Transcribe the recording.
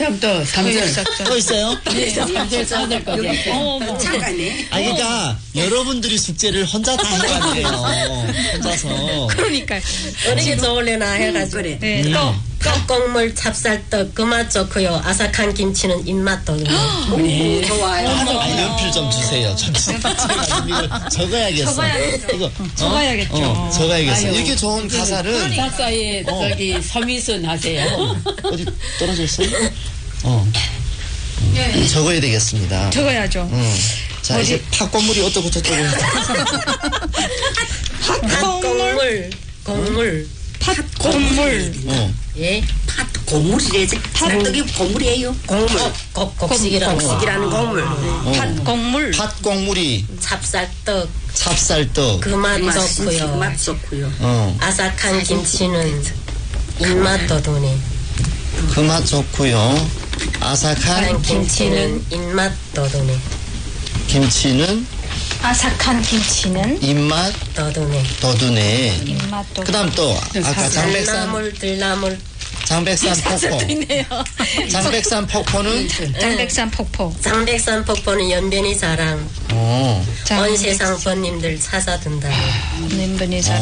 다음부터 삼겹살. 또 있어요? 네, 삼겹살 될 거예요. 잠깐네. 아, 그러니까 여러분들이 숙제를 혼자 다 해야 돼요. 혼자서. 그러니까요. 어리게 좋을래나 해가지고. 그래. 네, 또. 팥국물 찹쌀떡 그 맛 좋고요. 아삭한 김치는 입맛도 네. 좋아요. 아, 연필 좀 주세요. 잠시만. 이거 적어야겠어. 이거 적어야겠죠. 적어야겠어. 아유. 이렇게 좋은 가사를 작사에 저기 서미순 하세요. 어디 떨어졌어요? 적어야 되겠습니다. 적어야죠. 자, 이제 팥고물이 어떻고 저쩌고. 곡물. 팥국물. 예. 고물이래지. 쌀떡이 고물이에요. 곡식이라는 곡물. 팥국물. 팥고물이 찹쌀떡 찹쌀떡. 그 맛 그 좋고요. 맛 좋고요. 아삭한 김치는 입맛도 도네. 그 맛 좋고요. 아삭한 김치는 입맛도 도네. 김치는 아삭한 김치는 입맛 도네. 돋우네. 입맛도. 그 다음 또 아까 들나물 장백산 폭포. 장백산 폭포는 장백산 폭포. 장백산 폭포는 연변이 자랑. 온 세상 번님들 찾아든다. 님분이 잘